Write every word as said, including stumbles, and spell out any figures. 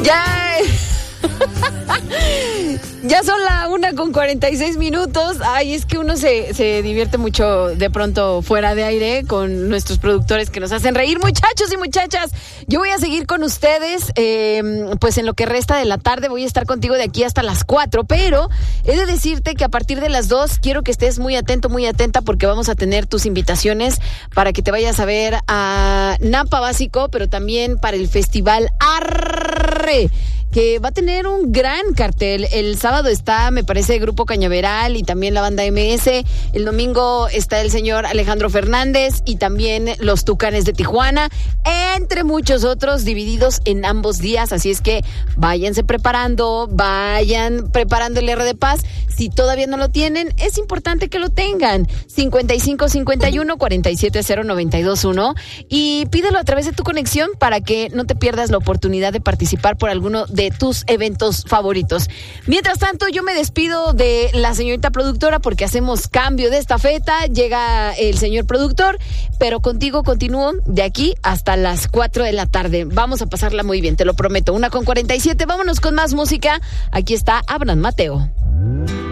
Ya. Ya son la una con cuarenta y seis minutos. Ay, es que uno se, se divierte mucho de pronto fuera de aire con nuestros productores que nos hacen reír. Muchachos y muchachas, yo voy a seguir con ustedes eh, pues en lo que resta de la tarde. Voy a estar contigo de aquí hasta las cuatro, pero he de decirte que a partir de las dos quiero que estés muy atento, muy atenta, porque vamos a tener tus invitaciones para que te vayas a ver a Napa Básico, pero también para el Festival Arre, que va a tener un gran cartel. El sábado está, me parece, Grupo Cañaveral y también la banda M S. El domingo está el señor Alejandro Fernández y también los Tucanes de Tijuana, entre muchos otros, divididos en ambos días. Así es que váyanse preparando, vayan preparando el R de Paz. Si todavía no lo tienen, es importante que lo tengan. cincuenta y cinco cincuenta y uno cuarenta y siete cero noventa y dos uno y pídelo a través de tu conexión para que no te pierdas la oportunidad de participar por alguno de tus eventos favoritos. Mientras tanto, yo me despido de la señorita productora porque hacemos cambio de estafeta. Llega el señor productor, pero contigo continúo de aquí hasta las cuatro de la tarde. Vamos a pasarla muy bien, te lo prometo. Una con cuarenta y siete, vámonos con más música. Aquí está Abraham Mateo.